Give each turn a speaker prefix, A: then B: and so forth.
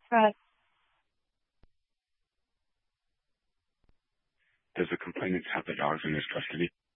A: press.
B: Does the complainant have the dogs in his custody?